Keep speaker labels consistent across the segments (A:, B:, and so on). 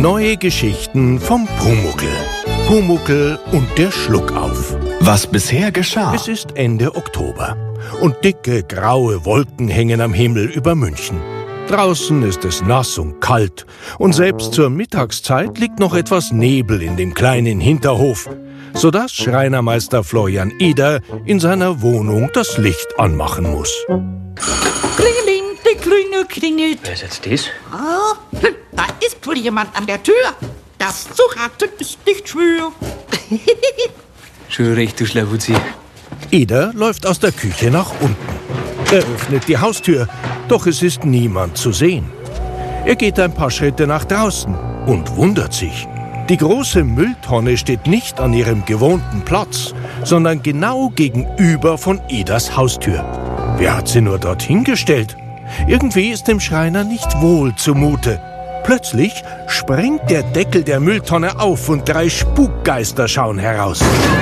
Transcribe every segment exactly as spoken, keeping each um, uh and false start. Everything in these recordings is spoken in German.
A: Neue Geschichten vom Pumuckl. Pumuckl und der Schluckauf.
B: Was bisher geschah.
A: Es ist Ende Oktober und dicke, graue Wolken hängen am Himmel über München. Draußen ist es nass und kalt und selbst zur Mittagszeit liegt noch etwas Nebel in dem kleinen Hinterhof, sodass Schreinermeister Florian Eder in seiner Wohnung das Licht anmachen muss.
C: Klingeling, die Klingel klingelt.
D: Wer ist jetzt das?
C: Ah, da ist wohl jemand an der Tür. Das zu raten ist nicht schwer.
D: Schon recht, du Schlawuzi.
A: Eder läuft aus der Küche nach unten. Er öffnet die Haustür, doch es ist niemand zu sehen. Er geht ein paar Schritte nach draußen und wundert sich. Die große Mülltonne steht nicht an ihrem gewohnten Platz, sondern genau gegenüber von Eders Haustür. Wer hat sie nur dorthin gestellt? Irgendwie ist dem Schreiner nicht wohl zumute. Plötzlich springt der Deckel der Mülltonne auf und drei Spukgeister schauen heraus.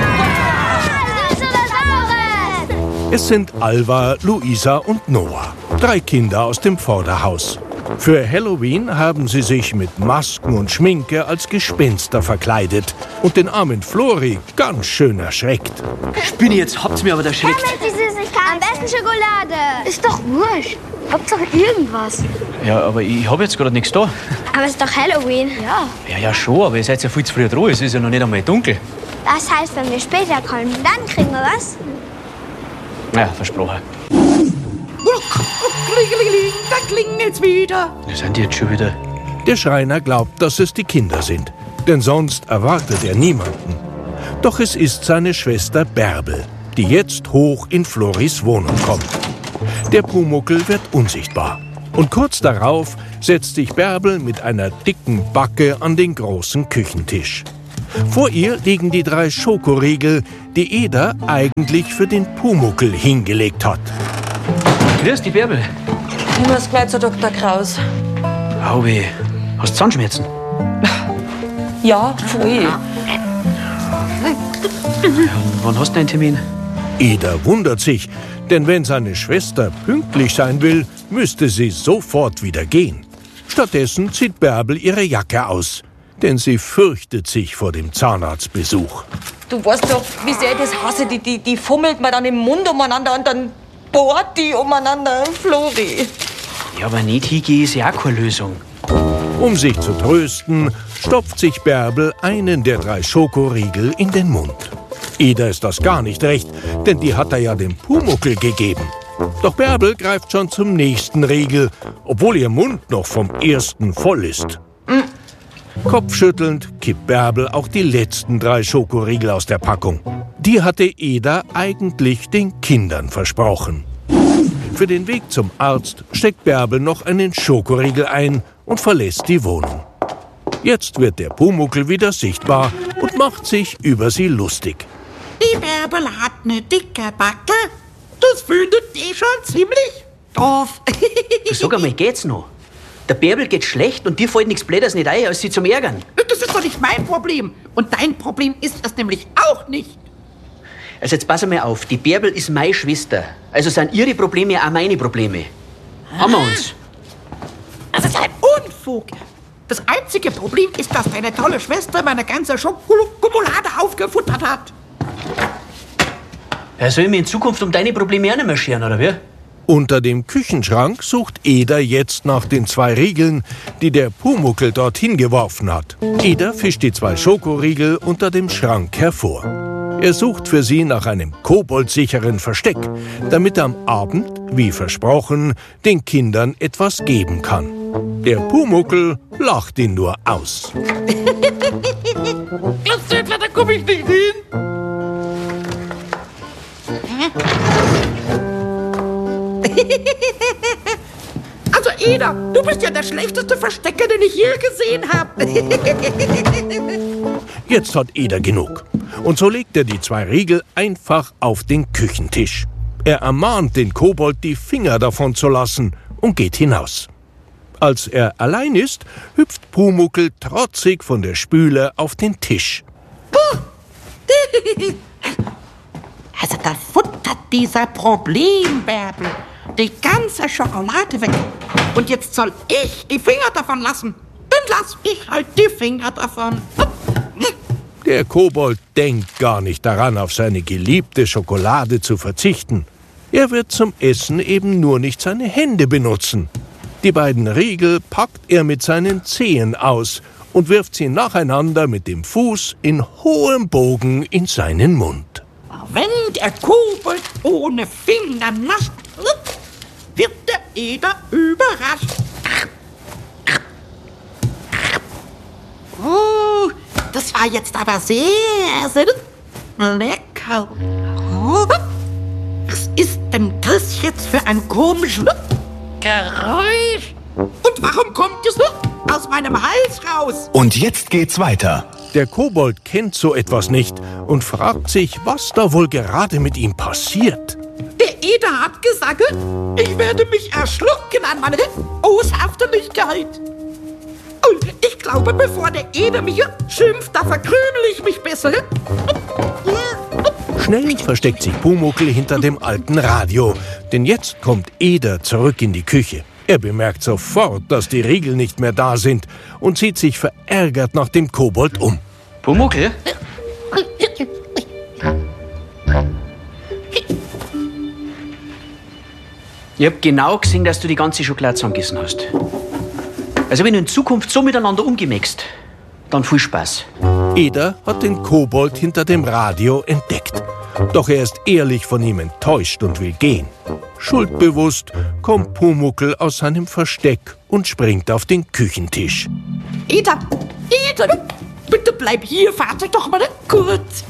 A: Es sind Alva, Luisa und Noah, drei Kinder aus dem Vorderhaus. Für Halloween haben sie sich mit Masken und Schminke als Gespenster verkleidet und den armen Flori ganz schön erschreckt.
D: Spinni, jetzt habt's mir aber erschreckt.
E: Mit die Süßigkeit. Am besten Schokolade. Ist doch wurscht. Hauptsache irgendwas.
D: Ja, aber ich hab jetzt gerade nichts da.
E: Aber es ist doch Halloween. Ja.
D: Ja, ja schon, aber ihr seid ja viel zu früh dran. Es ist ja noch nicht einmal dunkel.
E: Das heißt, wenn wir später kommen, dann kriegen wir was.
D: Ja, versprochen.
C: Klingeling, da klingelt's wieder.
D: Da sind die jetzt schon wieder.
A: Der Schreiner glaubt, dass es die Kinder sind, denn sonst erwartet er niemanden. Doch es ist seine Schwester Bärbel, die jetzt hoch in Floris Wohnung kommt. Der Pumuckl wird unsichtbar und kurz darauf setzt sich Bärbel mit einer dicken Backe an den großen Küchentisch. Vor ihr liegen die drei Schokoriegel, die Eder eigentlich für den Pumuckl hingelegt hat.
D: Grüß die Bärbel.
F: Ich muss gleich zu Doktor Kraus.
D: Auwe, hast du Zahnschmerzen?
F: Ja, voll.
D: Ja, und wann hast du einen Termin?
A: Eder wundert sich, denn wenn seine Schwester pünktlich sein will, müsste sie sofort wieder gehen. Stattdessen zieht Bärbel ihre Jacke aus, denn sie fürchtet sich vor dem Zahnarztbesuch.
F: Du weißt doch, wie sehr ich das hasse. Die, die, die fummelt mir dann im Mund umeinander und dann bohrt die umeinander. Flori.
D: Ja, aber nicht hingehen ist ja auch keine Lösung.
A: Um sich zu trösten, stopft sich Bärbel einen der drei Schokoriegel in den Mund. Eder ist das gar nicht recht, denn die hat er ja dem Pumuckl gegeben. Doch Bärbel greift schon zum nächsten Riegel, obwohl ihr Mund noch vom ersten voll ist. Mm. Kopfschüttelnd kippt Bärbel auch die letzten drei Schokoriegel aus der Packung. Die hatte Eder eigentlich den Kindern versprochen. Für den Weg zum Arzt steckt Bärbel noch einen Schokoriegel ein und verlässt die Wohnung. Jetzt wird der Pumuckl wieder sichtbar und macht sich über sie lustig.
C: Die Bärbel hat eine dicke Backe. Das findet die schon ziemlich doof.
D: Du, sag einmal, geht's noch? Der Bärbel geht schlecht und dir fällt nichts Blödes nicht ein, als sie zum Ärgern.
C: Das ist doch nicht mein Problem. Und dein Problem ist es nämlich auch nicht.
D: Also jetzt pass mal auf, die Bärbel ist meine Schwester. Also sind ihre Probleme auch meine Probleme. Haben wir uns?
C: Das ist ein Unfug. Das einzige Problem ist, dass deine tolle Schwester meine ganze Schokolade aufgefuttert hat.
D: Ja, soll ich mir in Zukunft um deine Probleme auch nicht mehr scheren, oder wie?
A: Unter dem Küchenschrank sucht Eder jetzt nach den zwei Riegeln, die der Pumuckl dorthin geworfen hat. Eder fischt die zwei Schokoriegel unter dem Schrank hervor. Er sucht für sie nach einem koboldsicheren Versteck, damit er am Abend, wie versprochen, den Kindern etwas geben kann. Der Pumuckl lacht ihn nur aus.
C: Glaubst du etwa, da komm ich nicht hin? Also Eder, du bist ja der schlechteste Verstecker, den ich je gesehen habe.
A: Jetzt hat Eder genug. Und so legt er die zwei Riegel einfach auf den Küchentisch. Er ermahnt den Kobold, die Finger davon zu lassen und geht hinaus. Als er allein ist, hüpft Pumuckl trotzig von der Spüle auf den Tisch.
C: Also da futtert dieser Problembärbel die ganze Schokolade weg. Und jetzt soll ich die Finger davon lassen. Bin lass mich halt die Finger davon.
A: Der Kobold denkt gar nicht daran, auf seine geliebte Schokolade zu verzichten. Er wird zum Essen eben nur nicht seine Hände benutzen. Die beiden Riegel packt er mit seinen Zehen aus und wirft sie nacheinander mit dem Fuß in hohem Bogen in seinen Mund.
C: Wenn der Kobold ohne Finger nascht, wird der Eder überrascht. Oh, das war jetzt aber sehr, sehr lecker. Oh, was ist denn das jetzt für ein komisches Geräusch? Und warum kommt es aus meinem Hals raus?
B: Und jetzt geht's weiter.
A: Der Kobold kennt so etwas nicht und fragt sich, was da wohl gerade mit ihm passiert.
C: Der Eder hat gesagt, ich werde mich erschlucken an meine Boshaftigkeit. Und ich glaube, bevor der Eder mich schimpft, da verkrümel ich mich besser.
A: Schnell versteckt sich Pumuckl hinter dem alten Radio, denn jetzt kommt Eder zurück in die Küche. Er bemerkt sofort, dass die Riegel nicht mehr da sind und sieht sich verärgert nach dem Kobold um.
D: Pumuckl? Ich hab genau gesehen, dass du die ganze Schokolade zusammengegessen hast. Also wenn du in Zukunft so miteinander umgemäxt, dann viel Spaß.
A: Eder hat den Kobold hinter dem Radio entdeckt. Doch er ist ehrlich von ihm enttäuscht und will gehen. Schuldbewusst kommt Pumuckl aus seinem Versteck und springt auf den Küchentisch.
C: Eder, Eder, bitte bleib hier, warte doch mal kurz.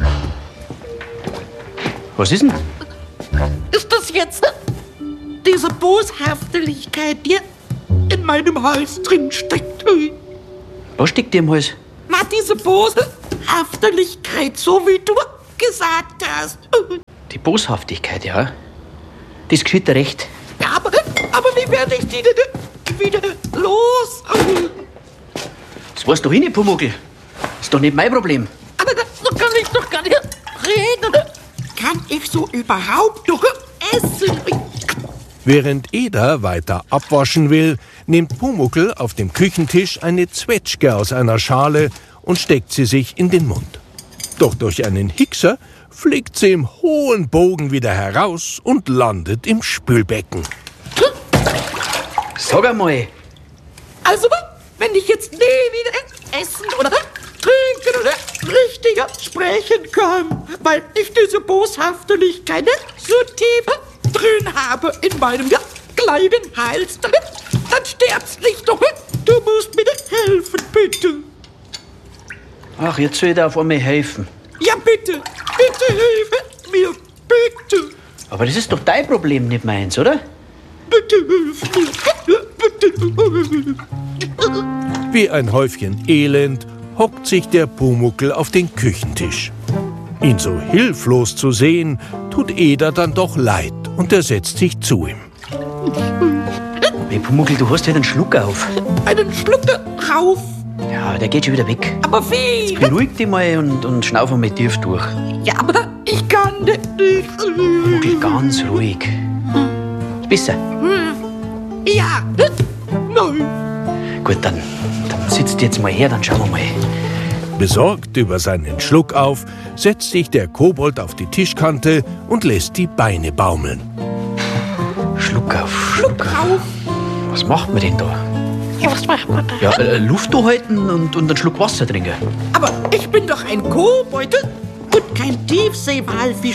D: Was ist denn?
C: Ist das jetzt diese Boshaftigkeit, die in meinem Hals drin steckt?
D: Was steckt dir im Hals?
C: Na, diese Boshaftigkeit, so wie du gesagt hast.
D: Die Boshaftigkeit, ja. Das geschieht dir recht.
C: Ja, aber, aber wie werde ich die denn wieder los?
D: Das weißt du hin, Pumuckl. Ist doch nicht mein Problem.
C: Aber so kann ich doch gar nicht reden. Kann ich so überhaupt noch essen?
A: Während Eder weiter abwaschen will, nimmt Pumuckl auf dem Küchentisch eine Zwetschge aus einer Schale und steckt sie sich in den Mund. Doch durch einen Hickser fliegt sie im hohen Bogen wieder heraus und landet im Spülbecken.
D: Sag einmal.
C: Also, wenn ich jetzt nie wieder essen oder trinken oder richtiger sprechen kann, weil ich diese Boshaftigkeit so tief drin habe in meinem kleinen Hals, dann stirbst nicht doch. Du musst mir helfen, bitte.
D: Ach, jetzt soll ich dir auf einmal helfen.
C: Ja, bitte, bitte hilf mir, bitte.
D: Aber das ist doch dein Problem, nicht meins, oder?
C: Bitte hilf mir, bitte.
A: Wie ein Häufchen Elend hockt sich der Pumuckl auf den Küchentisch. Ihn so hilflos zu sehen, tut Eder dann doch leid und er setzt sich zu ihm.
D: Hey, Pumuckl, du hast ja einen Schluck auf.
C: Einen Schluck drauf.
D: Ja, der geht schon wieder weg.
C: Aber wie?
D: Beruhig dich mal und, und schnauf einmal tief durch.
C: Ja, aber ich kann nicht.
D: Pumuckl, ganz ruhig. Ist besser?
C: Ja. Nein.
D: Gut, dann, dann sitzt jetzt mal her, dann schauen wir mal.
A: Besorgt über seinen Schluckauf setzt sich der Kobold auf die Tischkante und lässt die Beine baumeln.
D: Schluck auf,
C: Schluck auf.
D: Was macht man denn da?
C: Ja, was macht man da?
D: Ja, äh, Luft anhalten und, und einen Schluck Wasser trinken.
C: Aber ich bin doch ein Kobold und kein Tiefseewalfisch.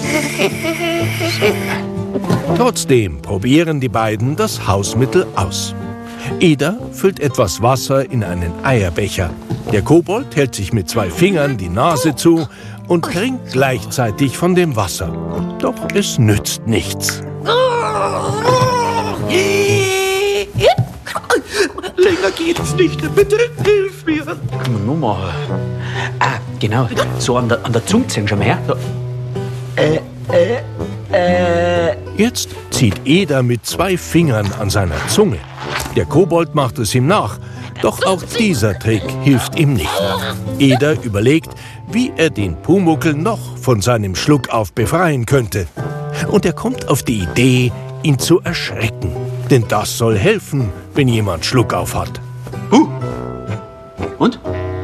A: Trotzdem probieren die beiden das Hausmittel aus. Eder füllt etwas Wasser in einen Eierbecher. Der Kobold hält sich mit zwei Fingern die Nase zu und trinkt gleichzeitig von dem Wasser. Doch es nützt nichts.
C: Länger geht's nicht. Bitte hilf mir.
D: Kann man nur machen. Ah, genau. So an der, an der Zunge ziehen, schon mal her. So. Äh, äh, äh.
A: Jetzt zieht Eder mit zwei Fingern an seiner Zunge. Der Kobold macht es ihm nach. Doch auch dieser Trick hilft ihm nicht. Eder überlegt, wie er den Pumuckl noch von seinem Schluckauf befreien könnte. Und er kommt auf die Idee, ihn zu erschrecken. Denn das soll helfen, wenn jemand Schluckauf hat.
D: Huh, Und?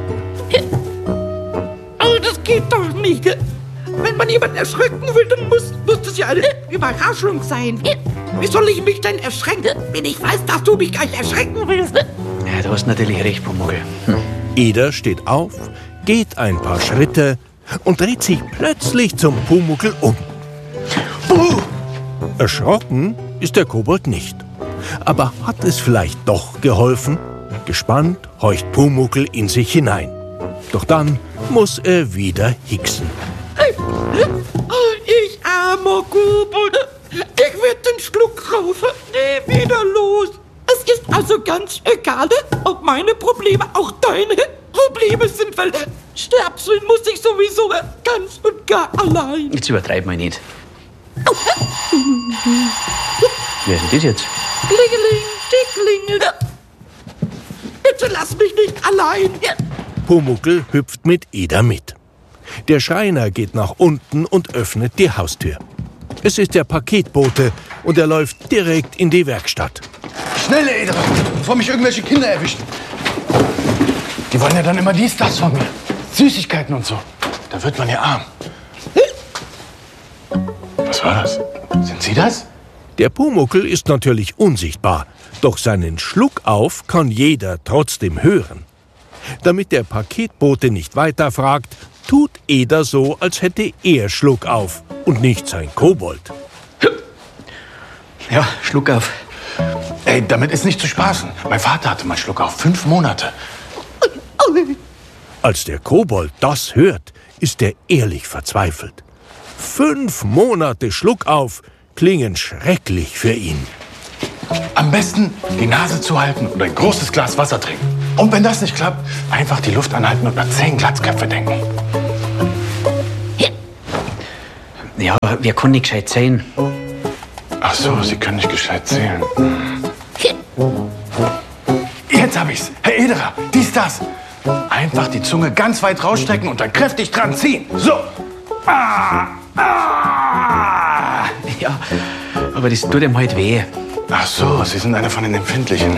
C: Oh, das geht doch nicht. Wenn man jemanden erschrecken will, dann muss, muss das ja eine Überraschung sein. Wie soll ich mich denn erschrecken, wenn ich weiß, dass du mich gleich erschrecken willst?
D: Ja, du hast natürlich recht, Pumuckl. Hm.
A: Eder steht auf, geht ein paar Schritte und dreht sich plötzlich zum Pumuckl um. Buh! Erschrocken ist der Kobold nicht. Aber hat es vielleicht doch geholfen? Gespannt horcht Pumuckl in sich hinein. Doch dann muss er wieder hicksen.
C: Ich armer Kobold, ich werde den Schluck raufen, nie wieder los. Es ist also ganz egal, ob meine Probleme auch deine Probleme sind, weil Stöpseln muss ich sowieso ganz und gar allein.
D: Jetzt übertreib mal nicht. Wer ist denn das jetzt?
C: Klingeling, Tickling. Bitte lass mich nicht allein.
A: Pumuckl hüpft mit Eder mit. Der Schreiner geht nach unten und öffnet die Haustür. Es ist der Paketbote und er läuft direkt in die Werkstatt.
B: Schnell, Eder, bevor mich irgendwelche Kinder erwischen. Die wollen ja dann immer dies, das von mir. Süßigkeiten und so. Da wird man ja arm. Was war das? Sind Sie das?
A: Der Pumuckl ist natürlich unsichtbar, doch seinen Schluckauf kann jeder trotzdem hören. Damit der Paketbote nicht weiterfragt, tut Eder so, als hätte er Schluckauf und nicht sein Kobold.
D: Ja, Schluck auf.
B: Ey, damit ist nicht zu spaßen. Mein Vater hatte mal Schluckauf. Fünf Monate.
A: Als der Kobold das hört, ist er ehrlich verzweifelt. Fünf Monate Schluckauf klingen schrecklich für ihn.
B: Am besten die Nase zuhalten und ein großes Glas Wasser trinken. Und wenn das nicht klappt, einfach die Luft anhalten und an zehn Glatzköpfe denken.
D: Ja, aber wer kann nicht gescheit sein?
B: Ach so, Sie können nicht gescheit zählen. Jetzt hab ich's. Herr Ederer, dies, das. Einfach die Zunge ganz weit rausstrecken und dann kräftig dran ziehen. So. Ah, ah.
D: Ja, aber das tut ihm halt weh.
B: Ach so, Sie sind einer von den Empfindlichen.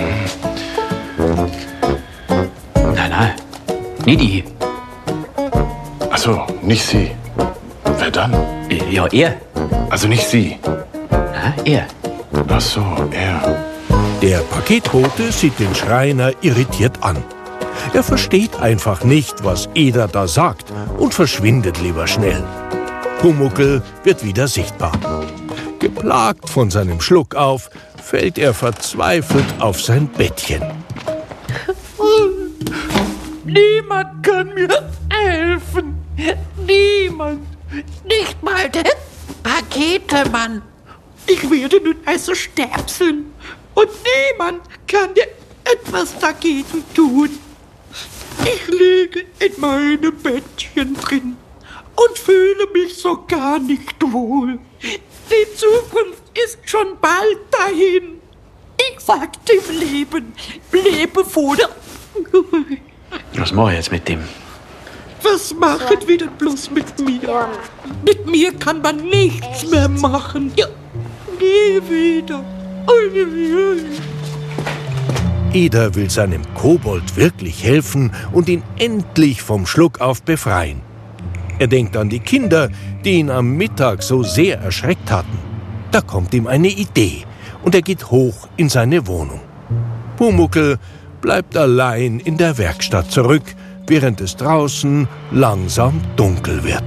D: Nein, nein, nicht ich.
B: Ach so, nicht Sie. Wer dann?
D: Ja, er.
B: Also nicht Sie.
D: Nein, er.
B: Ach so, er.
A: Der Paketbote sieht den Schreiner irritiert an. Er versteht einfach nicht, was Eder da sagt und verschwindet lieber schnell. Pumuckl wird wieder sichtbar. Geplagt von seinem Schluckauf fällt er verzweifelt auf sein Bettchen.
C: Niemand kann mir helfen. Niemand. Nicht mal der Paketemann. Ich werde nun also sterpseln. Und niemand kann dir etwas dagegen tun. Ich liege in meinem Bettchen drin und fühle mich so gar nicht wohl. Die Zukunft ist schon bald dahin. Ich sag dem Leben, lebe wohl.
D: Was mache ich jetzt mit dem?
C: Was machen wir denn bloß mit mir? Mit mir kann man nichts mehr machen. Ja, nie wieder. Ui, ui, ui.
A: Eder will seinem Kobold wirklich helfen und ihn endlich vom Schluckauf befreien. Er denkt an die Kinder, die ihn am Mittag so sehr erschreckt hatten. Da kommt ihm eine Idee und er geht hoch in seine Wohnung. Pumuckl bleibt allein in der Werkstatt zurück, während es draußen langsam dunkel wird.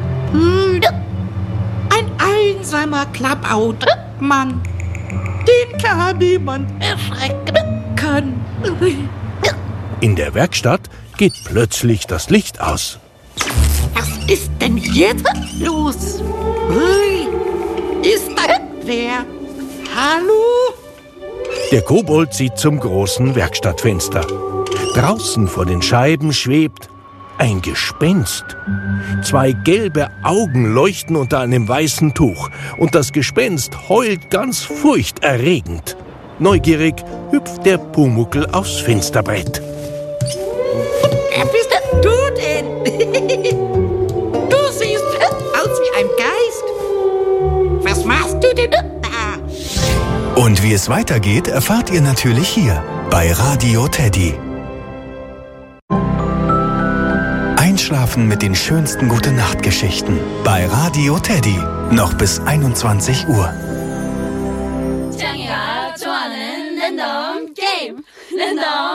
C: Ein einsamer Klappaut-Mann. Den kann niemand erschrecken können.
A: In der Werkstatt geht plötzlich das Licht aus.
C: Was ist denn jetzt los? Hui, ist da wer? Hallo?
A: Der Kobold sieht zum großen Werkstattfenster. Draußen vor den Scheiben schwebt ein Gespenst. Zwei gelbe Augen leuchten unter einem weißen Tuch und das Gespenst heult ganz furchterregend. Neugierig hüpft der Pumuckl aufs Fensterbrett.
C: Wer bist denn du denn? Du siehst aus wie ein Geist. Was machst du denn da?
G: Und wie es weitergeht, erfahrt ihr natürlich hier bei Radio Teddy. Einschlafen mit den schönsten Gute-Nacht-Geschichten. Bei Radio Teddy. Noch bis einundzwanzig Uhr.
H: 짱이가 좋아하는 랜덤 게임. 랜덤